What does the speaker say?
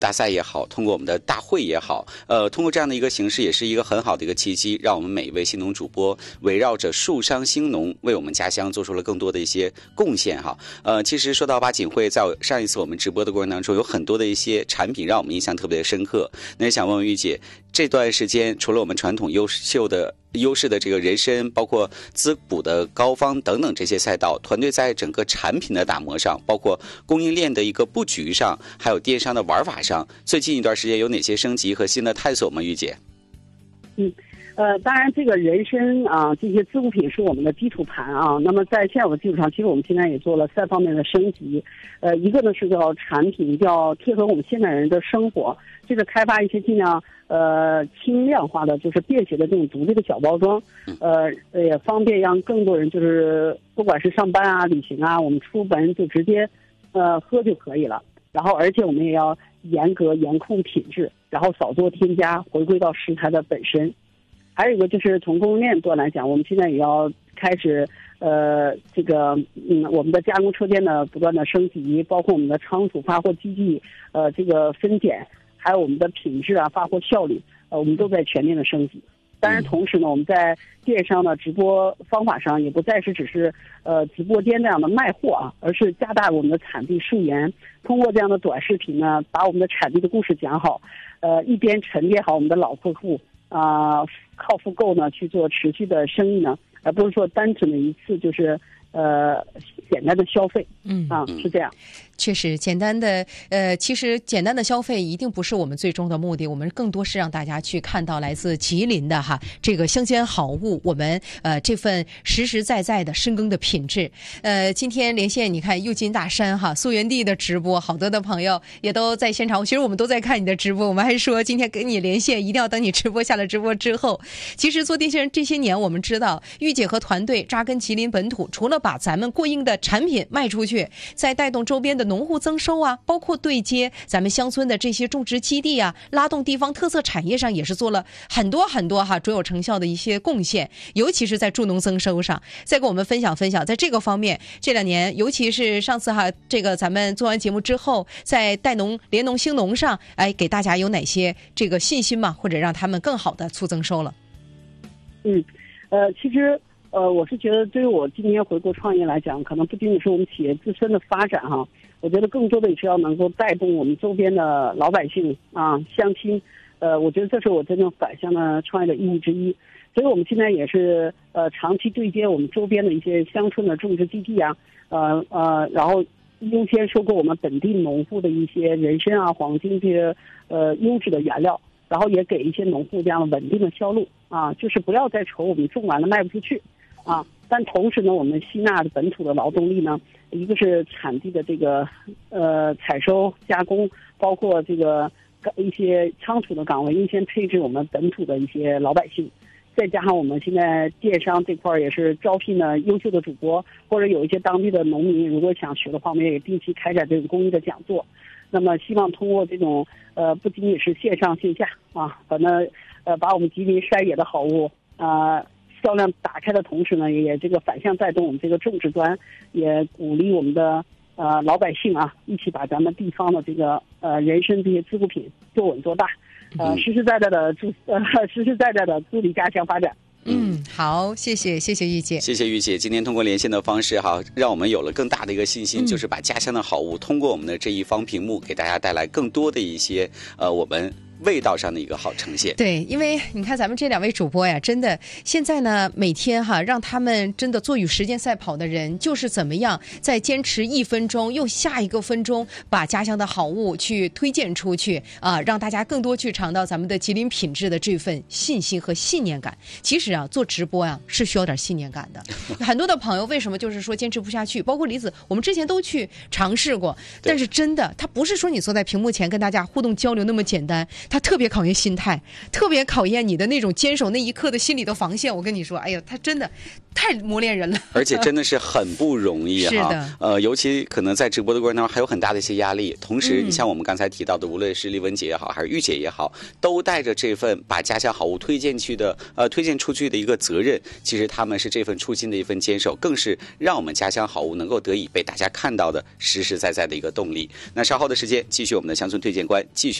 大赛也好，通过我们的大会也好，通过这样的一个形式，也是一个很好的一个契机，让我们每一位新农主播围绕着树商兴农，为我们家乡做出了更多的一些贡献哈。其实说到巴锦会，在上一次我们直播的过程当中，有很多的一些产品让我们印象特别的深刻。那也想问问玉姐，这段时间除了我们传统优势的这个人参，包括滋补的膏方等等这些赛道，团队在整个产品的打磨上，包括供应链的一个布局上，还有电商的玩法上，最近一段时间有哪些升级和新的探索吗？玉姐？ 当然这个人参啊，这些滋补品是我们的基础盘啊。那么在现有的基础上，其实我们现在也做了3方面的升级。一个呢是叫产品要贴合我们现代人的生活，这个开发一些尽量轻量化的，就是便携的这种独立的小包装，也方便让更多人就是不管是上班啊、旅行啊，我们出门就直接喝就可以了。然后而且我们也要严控品质，然后少做添加，回归到食材的本身。还有一个就是从供应链端来讲，我们现在也要开始我们的加工车间的不断的升级，包括我们的仓储发货基地这个分拣，还有我们的品质啊、发货效率，我们都在全面的升级。当然同时呢，我们在电商的直播方法上也不再是只是直播间这样的卖货啊，而是加大我们的产地溯源，通过这样的短视频呢，把我们的产地的故事讲好，一边沉淀好我们的老客户靠复购呢去做持续的生意呢，而不是说单纯的一次就是简单的消费，是这样。 确实，其实简单的消费一定不是我们最终的目的，我们更多是让大家去看到来自吉林的这个乡间好物，我们这份实实在在的深耕的品质。今天连线你看右金大山溯源地的直播，好多的朋友也都在现场，其实我们都在看你的直播，我们还说今天跟你连线一定要等你直播下了直播之后。其实做电信人这些年，我们知道玉姐和团队扎根吉林本土，除了把咱们过硬的产品卖出去，再带动周边的农户增收啊，包括对接咱们乡村的这些种植基地啊，拉动地方特色产业上也是做了很多卓有成效的一些贡献，尤其是在助农增收上。再跟我们分享分享，在这个方面这2年，尤其是上次这个咱们做完节目之后，在联农兴农上，给大家有哪些这个信心吗？或者让他们更好的促增收了？ 其实我是觉得对于我今年回国创业来讲，可能不仅仅是我们企业自身的发展我觉得更多的也是要能够带动我们周边的老百姓乡亲，我觉得这是我真正反向的创业的意义之一。所以我们现在也是长期对接我们周边的一些乡村的种植基地啊，然后优先收购我们本地农户的一些人参啊、黄金这些优质的原料，然后也给一些农户这样稳定的销路就是不要再愁我们种完了卖不出去但同时呢，我们吸纳的本土的劳动力呢，一个是产地的这个采收加工，包括这个一些仓储的岗位优先配置我们本土的一些老百姓，再加上我们现在电商这块也是招聘了优秀的主播，或者有一些当地的农民如果想学的话，我们也定期开展这种公益的讲座。那么希望通过这种不仅仅是线上线下反正把我们吉林山野的好物销量打开的同时呢，也这个反向带动我们这个种植端，也鼓励我们的老百姓一起把咱们地方的这个人参这些滋补品做稳做大，实实在在的助力家乡发展。 好，谢谢玉姐， 谢谢玉姐。今天通过连线的方式让我们有了更大的一个信心，就是把家乡的好物通过我们的这一方屏幕，给大家带来更多的一些我们味道上的一个好呈现。 对，因为你看咱们这2位主播呀，真的现在呢，每天让他们真的做与时间赛跑的人，就是怎么样在坚持1分钟又下一个分钟，把家乡的好物去推荐出去让大家更多去尝到咱们的吉林品质的这份信心和信念感。其实做直播是需要点信念感的。很多的朋友为什么就是说坚持不下去，包括李子，我们之前都去尝试过，但是真的它不是说你坐在屏幕前跟大家互动交流那么简单， 它特别考验心态，特别考验你的那种坚守那一刻的心理的防线。我跟你说，哎呀，它真的太磨练人了， 而且真的是很不容易哈。 是的， 尤其可能在直播的过程当中还有很大的一些压力。同时，你像我们刚才提到的，无论是丽文姐也好，还是玉姐也好，都带着这份把家乡好物推荐出去的一个责任。其实他们是这份初心的一份坚守，更是让我们家乡好物能够得以被大家看到的实实在在的一个动力。那稍后的时间，继续我们的乡村推荐官继续。